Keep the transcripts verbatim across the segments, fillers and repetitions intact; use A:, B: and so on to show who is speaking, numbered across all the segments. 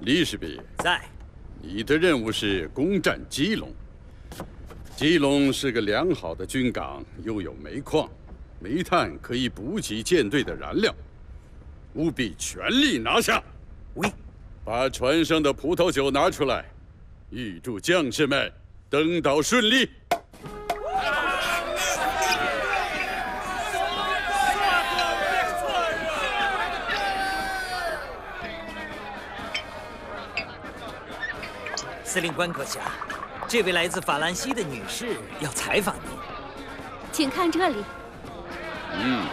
A: 李士比
B: 在。
A: 你的任务是攻占基隆。基隆是个良好的军港，又有煤矿，煤炭可以补给舰队的燃料，务必全力拿下。
B: 喂，
A: 把船上的葡萄酒拿出来，预祝将士们登岛顺利。
B: 司令官阁下，这位来自法兰西的女士要采访您，
C: 请看这里。
A: 嗯，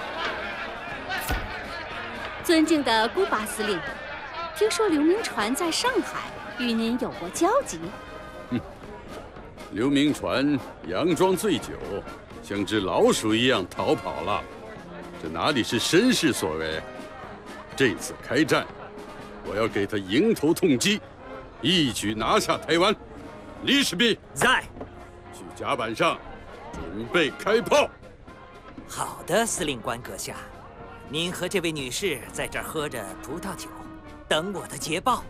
C: 尊敬的古巴司令，听说刘铭传在上海与您有过交集。
A: 嗯，刘铭传佯装醉酒，像只老鼠一样逃跑了，这哪里是绅士所为？这次开战，我要给他迎头痛击。 一举拿下台湾，李士比
B: 在，
A: 去甲板上准备开炮。
B: 好的，司令官阁下，您和这位女士在这儿喝着葡萄酒，等我的捷报。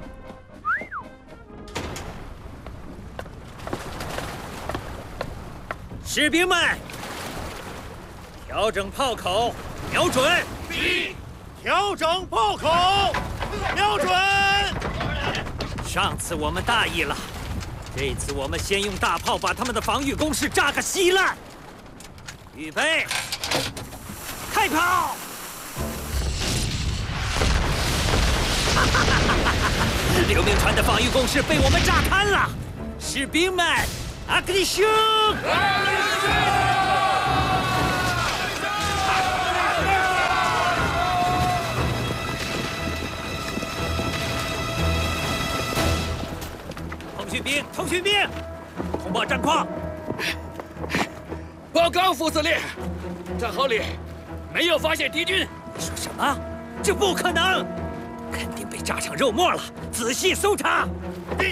B: 士兵们，调整炮口，瞄准。
D: 第调整炮口，瞄准。
B: 上次我们大意了，这次我们先用大炮把他们的防御工事炸个稀烂。预备，开炮！刘铭传的防御工事被我们炸瘫了，士兵们，阿克利兄！ 通讯兵，通讯兵，通报战况。
E: 报告副司令，战壕里没有发现敌军。
B: 你说什么？这不可能，肯定被炸成肉末了。仔细搜查。